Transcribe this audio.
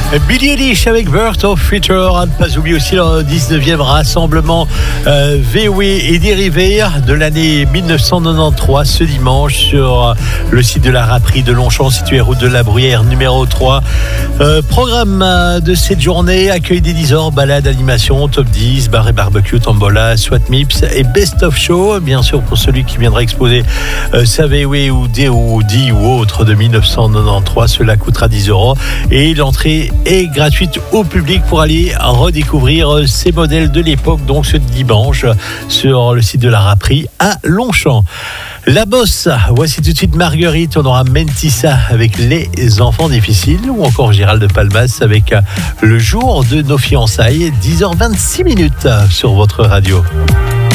Billie Eilish avec Birth of Future. Ne pas oublier aussi le 19e rassemblement VOE et dérivé de l'année 1993 ce dimanche sur le site de la Raperie de Longchamp, situé route de la Bruyère numéro 3. Programme de cette journée, accueil des 10 heures, balade, animation, top 10, bar et barbecue, tombola, SWAT MIPS et best of show. Bien sûr, pour celui qui viendra exposer sa VOE ou D ou autre de 1993, cela coûtera 10 euros et l'entrée est gratuite au public pour aller redécouvrir ces modèles de l'époque, donc ce dimanche sur le site de la Raperie à Longchamp. La Bosse, voici tout de suite Marguerite, on aura Mentissa avec Les Enfants Difficiles ou encore Gérald de Palmas avec Le Jour de nos fiançailles, 10h26 sur votre radio.